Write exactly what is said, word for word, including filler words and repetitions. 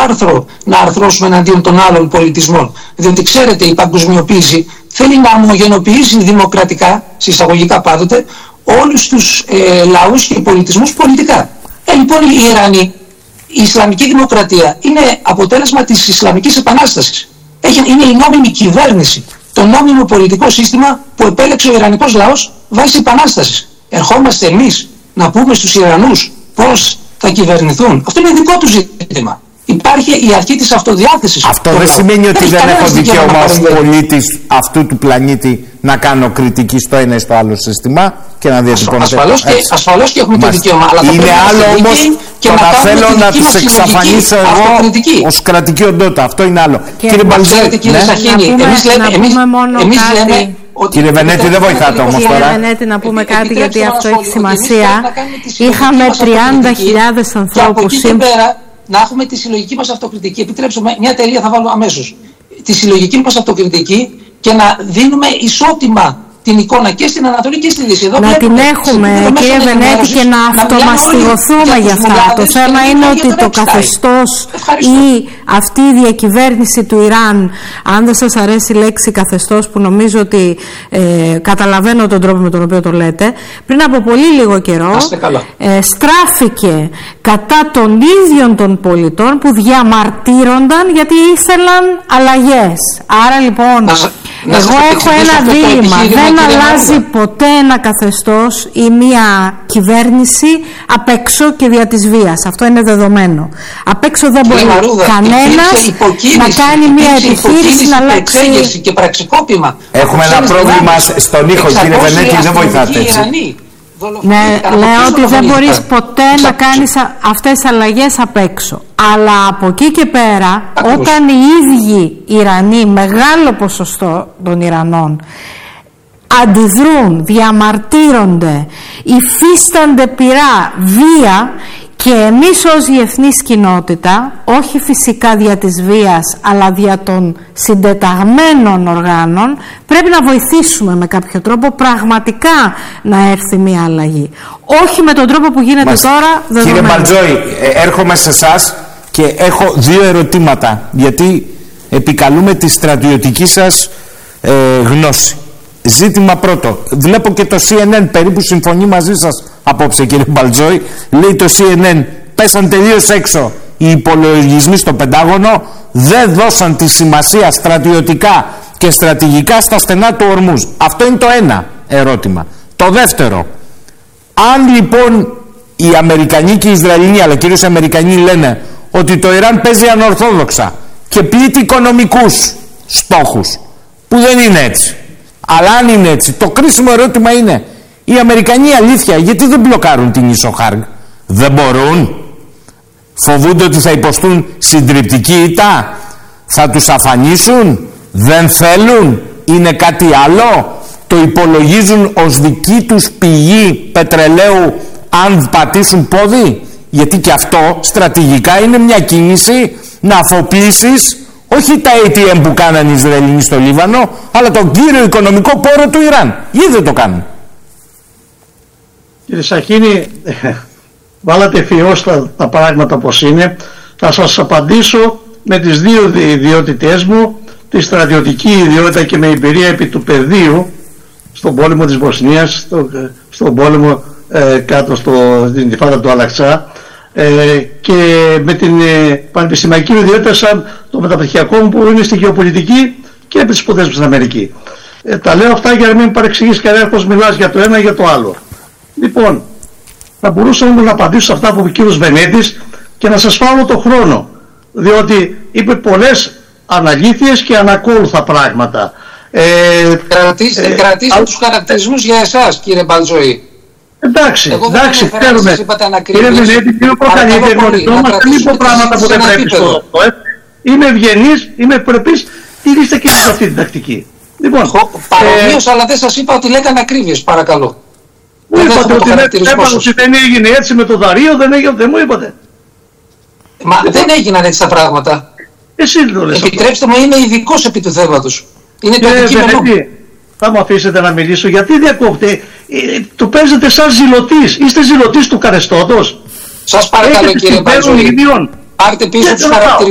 άρθρο να αρθρώσουμε εναντίον των άλλων πολιτισμών. Διότι ξέρετε, η παγκοσμιοποίηση θέλει να ομογενοποιήσει δημοκρατικά, συσσαγωγικά πάντοτε, όλους τους ε, λαούς και πολιτισμούς πολιτικά. Ε, λοιπόν, οι Ιρανοί, η Ισλαμική δημοκρατία είναι αποτέλεσμα της Ισλαμικής Επανάστασης. Έχει, είναι η νόμιμη κυβέρνηση, το νόμιμο πολιτικό σύστημα που επέλεξε ο Ιρανικός λαός βάσει Επανάστασης. Ερχόμαστε εμείς να πούμε στους Ιρανούς πώς θα κυβερνηθούν. Αυτό είναι δικό του ζήτημα. Υπάρχει η αρχή της αυτοδιάθεσης. Αυτό δεν σημαίνει ότι δεν έχω δικαίωμα ως πολίτης αυτού του πλανήτη να κάνω κριτική στο ένα ή στο άλλο σύστημα και να διατυπώνω. Ασφαλώς και, ασφαλώς και έχουμε το δικαίωμα. Αλλά είναι άλλο όμως και το να, να θέλω να τους εξαφανίσω εγώ ως κρατική οντότητα. Αυτό είναι άλλο. Και κύριε Μπαλτζέρη, κύριε ναι. Σαχίνη, εμείς λέμε, εμείς, εμείς λέμε ότι κύριε Βενέτη, δεν βοηθάτε όμως τώρα. Κύριε Βενέτη, να πούμε κάτι, γιατί αυτό έχει σημασία. Είχαμε τριάντα χιλιάδες ανθρώπους σήμερα. Να έχουμε τη συλλογική μας αυτοκριτική. Επιτρέψτε μου, μια εταιρεία θα βάλω αμέσως. Τη συλλογική μας αυτοκριτική και να δίνουμε ισότιμα την εικόνα και στην Ανατολή και στη Δύση. Εδώ να την έχουμε, κύριε Βενέτη, και να αυτομαστιγωθούμε για αυτά. Το θέμα είναι ότι το καθεστώς ή αυτή η διακυβέρνηση του Ιράν, αν δεν σας αρέσει η λέξη καθεστώς, που νομίζω ότι ε, καταλαβαίνω τον τρόπο με τον οποίο το λέτε, πριν από πολύ λίγο καιρό ε, στράφηκε κατά των ίδιων των πολιτών που διαμαρτύρονταν γιατί ήθελαν αλλαγές. Άρα λοιπόν, να, να εγώ έχω ένα δίλημμα. Δεν αλλάζει ποτέ ένα καθεστώς ή μια κυβέρνηση απ' έξω και δια της βίας. Αυτό είναι δεδομένο. Απ' έξω δεν μπορεί Μαρούδα, κανένας να κάνει μια επιχείρηση να αλλάξει. Και πραξικόπημα. Έχουμε ένα πρόβλημα στον ήχο, κύριε Βενέτη, δεν βοηθάτε έτσι. Ναι, λέω ότι δεν μπορείς ποτέ να κάνεις αυτές τις αλλαγές απ' έξω. Αλλά από εκεί και πέρα, Ακριβώς. όταν οι ίδιοι Ιρανοί, μεγάλο ποσοστό των Ιρανών, αντιδρούν, διαμαρτύρονται, υφίστανται πειρά, βία, και εμείς ως διεθνής κοινότητα, όχι φυσικά δια της βίας, αλλά δια των συντεταγμένων οργάνων, πρέπει να βοηθήσουμε με κάποιο τρόπο πραγματικά να έρθει μια αλλαγή. Όχι με τον τρόπο που γίνεται Μας, τώρα, δεδομένο. Κύριε Μπαλτζόη, έρχομαι σε εσάς και έχω δύο ερωτήματα, γιατί επικαλούμε τη στρατιωτική σας ε, γνώση. Ζήτημα πρώτο. Βλέπω και το σι εν εν περίπου συμφωνεί μαζί σας απόψε, κύριε Μπαλτζόη. Λέει το σι εν εν, πέσαν τελείως έξω οι υπολογισμοί στο Πεντάγωνο, δεν δώσαν τη σημασία στρατιωτικά και στρατηγικά στα στενά του Ορμούζ. Αυτό είναι το ένα ερώτημα. Το δεύτερο, αν λοιπόν οι Αμερικανοί και οι Ισραηλοί, αλλά κυρίως οι Αμερικανοί, λένε ότι το Ιράν παίζει ανορθόδοξα και πλήττει οικονομικούς στόχους, που δεν είναι έτσι. Αλλά αν είναι έτσι, το κρίσιμο ερώτημα είναι, οι Αμερικανοί αλήθεια γιατί δεν μπλοκάρουν την ίσο Χάργκ? Δεν μπορούν? Φοβούνται ότι θα υποστούν συντριπτική ήττα? Θα τους αφανίσουν? Δεν θέλουν? Είναι κάτι άλλο? Το υπολογίζουν ως δική τους πηγή πετρελαίου αν πατήσουν πόδι? Γιατί και αυτό στρατηγικά είναι μια κίνηση να αφοπλίσεις όχι τα έι τι εμ που κάνανε οι Ισραηλινοί στο Λίβανο, αλλά τον κύριο οικονομικό πόρο του Ιράν. Ή δεν το κάνουν? Κύριε Σαχίνη, βάλατε φιώς τα, τα πράγματα πως είναι. Θα σας απαντήσω με τις δύο ιδιότητές μου, τη στρατιωτική ιδιότητα και με εμπειρία επί του πεδίου στον πόλεμο της Βοσνίας, στο, στον πόλεμο ε, κάτω στο, στην Ιντιφάδα του Αλαξά, ε, και με την ε, πανεπιστημιακή ιδιότητα σαν το μεταπτυχιακό μου που είναι στη γεωπολιτική και επί τις σπουδές μου στην Αμερική. Ε, τα λέω αυτά για να μην παρεξηγήσει κανένα πως μιλάς για το ένα ή για το άλλο. Λοιπόν, θα μπορούσα όμως να απαντήσω σε αυτά που είπε ο κύριος Βενέτης και να σας φάω το χρόνο, διότι είπε πολλές αναλήθειες και ανακόλουθα πράγματα. Ε, κρατήστε ε, κρατήστε α, τους χαρακτηρισμούς ε, για εσάς, κύριε Μπαλτζόη. Εντάξει, εγώ εντάξει, ξέρουμε. Κύριε Βενέτη, κύριε Προκαλύτερη, γνωριζόμαστε μην πω πράγματα που δεν πρέπει στο δόκτω. Είμαι ευγενής, είμαι ευπρεπής, τηρήστε και σε αυτή την τακτική. Λοιπόν, παρομοίως, ε, αλλά δεν σας είπα ότι λέγανε ακρίβειες, παρακαλώ. Μου είπατε ότι δεν έγινε έτσι με το Δαρείο, δεν έγινε, δεν μου είπατε. Μα δεν έγιναν έτσι τα πράγματα. Εσύ το λες. Επιτρέψτε μου, είμαι ειδικός επί του θέματος. Είναι το αντικείμενο. Θα μου αφήσετε να μιλήσω, γιατί διακόπτε, ε, το παίζετε σαν ζηλωτής. Είστε ζηλωτής του καθεστώτος. Σας παρακαλώ, κύριε Μπαλτζόη, πάρτε πίσω τους χαρακτηρισμούς.